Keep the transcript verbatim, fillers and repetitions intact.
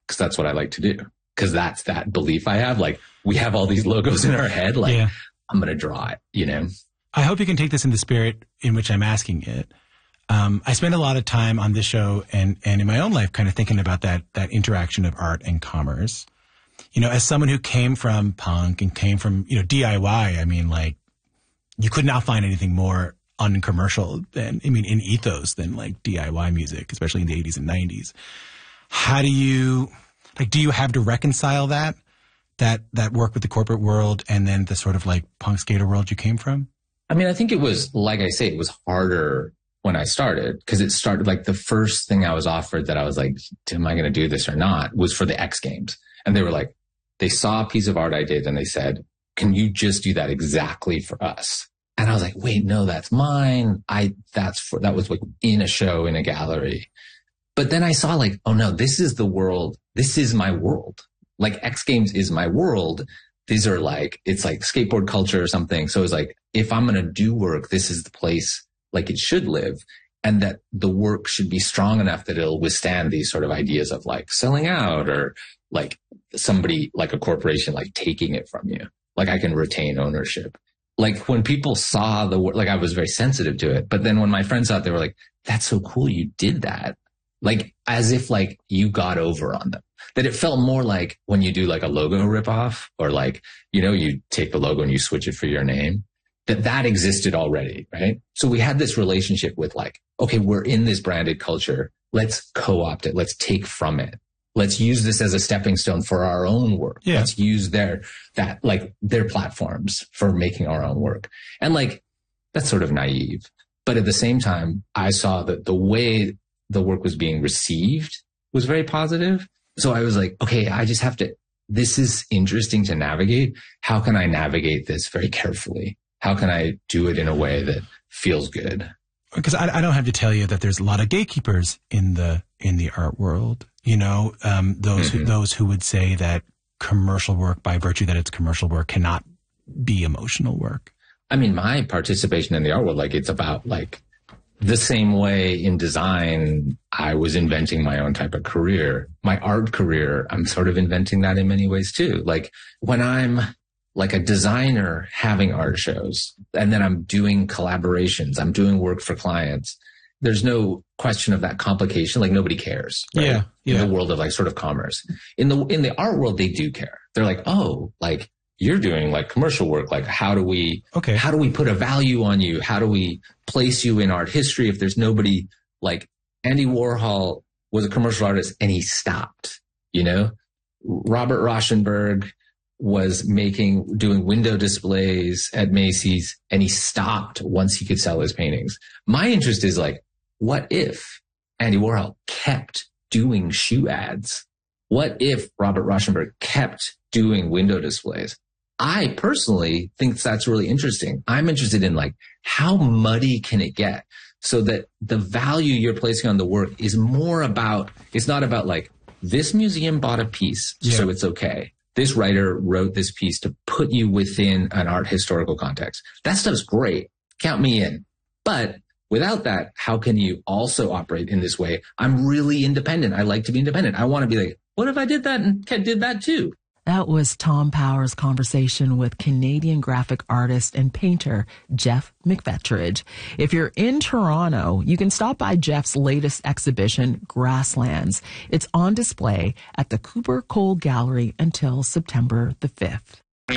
because that's what I like to do. Because that's that belief I have. Like, we have all these logos in our head. Like, yeah. I'm going to draw it, you know? I hope you can take this in the spirit in which I'm asking it. Um, I spend a lot of time on this show and, and in my own life kind of thinking about that, that interaction of art and commerce. You know, as someone who came from punk and came from, you know, D I Y, I mean, like, you could not find anything more uncommercial than, I mean, in ethos than like D I Y music, especially in the eighties and nineties. How do you, like, do you have to reconcile that, that, that work with the corporate world and then the sort of like punk skater world you came from? I mean, I think it was, like I say, it was harder when I started, because it started like the first thing I was offered that I was like, am I going to do this or not, was for the X Games. And they were like, they saw a piece of art I did and they said, can you just do that exactly for us? And I was like, wait, no, that's mine. I, that's for, that was like in a show in a gallery. But then I saw like, oh no, this is the world. This is my world. Like X Games is my world. These are like, it's like skateboard culture or something. So it's like, if I'm going to do work, this is the place like it should live, and that the work should be strong enough that it'll withstand these sort of ideas of like selling out or like somebody like a corporation, like taking it from you. Like I can retain ownership. Like when people saw the work, like I was very sensitive to it. But then when my friends out, they were like, that's so cool. You did that. Like as if like you got over on them. That it felt more like when you do like a logo ripoff or like, you know, you take the logo and you switch it for your name, that that existed already, right? So we had this relationship with like, okay, we're in this branded culture. Let's co-opt it. Let's take from it. Let's use this as a stepping stone for our own work. Yeah. Let's use their, that like their platforms for making our own work. And like, that's sort of naive. But at the same time, I saw that the way the work was being received was very positive. So I was like, okay, I just have to, this is interesting to navigate. How can I navigate this very carefully? How can I do it in a way that feels good? Because I, I don't have to tell you that there's a lot of gatekeepers in the, in the art world. You know, um, those, mm-hmm. who, those who would say that commercial work, by virtue that it's commercial work, cannot be emotional work. I mean, my participation in the art world, like it's about like the same way in design, I was inventing my own type of career. My art career, I'm sort of inventing that in many ways too. Like when I'm like a designer having art shows and then I'm doing collaborations, I'm doing work for clients. There's no question of that complication. Like nobody cares. Right? Yeah, yeah. In the world of like sort of commerce. In the, in the art world, they do care. They're like, oh, like you're doing like commercial work. Like how do we, okay. how do we put a value on you? How do we place you in art history? If there's nobody like Andy Warhol was a commercial artist and he stopped, you know, Robert Rauschenberg was making, doing window displays at Macy's and he stopped once he could sell his paintings. My interest is like, what if Andy Warhol kept doing shoe ads? What if Robert Rauschenberg kept doing window displays? I personally think that's really interesting. I'm interested in like, how muddy can it get so that the value you're placing on the work is more about, it's not about like, this museum bought a piece, yeah. so it's okay. This writer wrote this piece to put you within an art historical context. That stuff's great. Count me in. But without that, how can you also operate in this way? I'm really independent. I like to be independent. I want to be like, what if I did that and did that too? That was Tom Power's conversation with Canadian graphic artist and painter Jeff McFetridge. If you're in Toronto, you can stop by Jeff's latest exhibition, Grasslands. It's on display at the Cooper Cole Gallery until September the fifth.